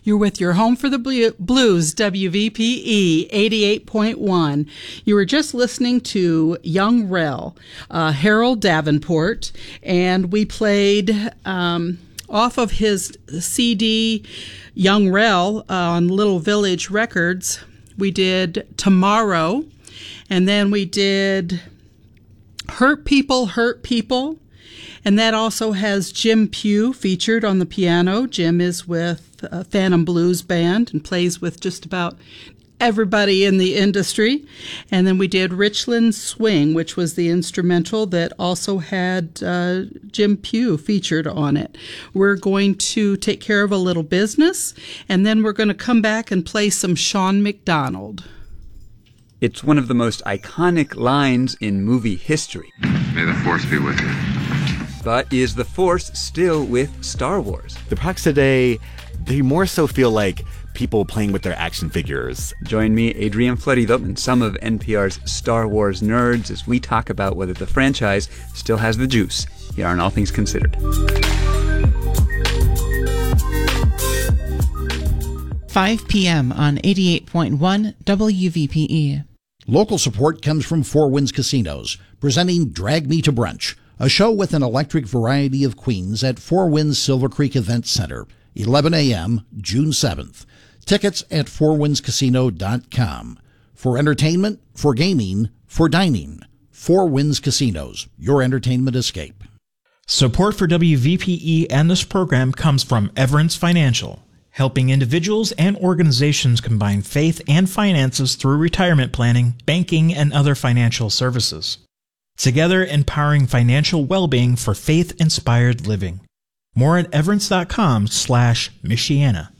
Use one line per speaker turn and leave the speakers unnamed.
You're with your home for the blues, WVPE 88.1. You were just listening to Young Rel, Harold Davenport, and we played off of his CD, Young Rel, on Little Village Records. We did Tomorrow, and then we did Hurt People, Hurt People. And that also has Jim Pugh featured on the piano. Jim is with Phantom Blues Band and plays with just about everybody in the industry. And then we did Richland Swing, which was the instrumental that also had Jim Pugh featured on it. We're going to take care of a little business, and then we're going to come back and play some Sean McDonald.
It's one of the most iconic lines in movie history.
May the Force be with you.
But is the Force still with Star Wars?
The products today, they more so feel like people playing with their action figures.
Join me, Adrian Florido, and some of NPR's Star Wars nerds as we talk about whether the franchise still has the juice here on All Things Considered.
5 p.m. on 88.1 WVPE.
Local support comes from Four Winds Casinos, presenting Drag Me to Brunch, a show with an electric variety of queens at Four Winds Silver Creek Event Center, 11 a.m., June 7th. Tickets at fourwindscasino.com. For entertainment, for gaming, for dining. Four Winds Casinos, your entertainment escape.
Support for WVPE and this program comes from Everence Financial, helping individuals and organizations combine faith and finances through retirement planning, banking, and other financial services. Together, empowering financial well-being for faith-inspired living. More at everence.com/Michiana.